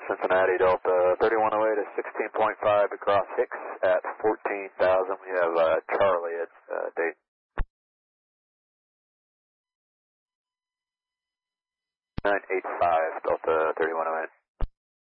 Cincinnati Delta 3108 is 16.5 across Hicks at 14,000. We have Charlie at Dayton. 985 Delta 3108.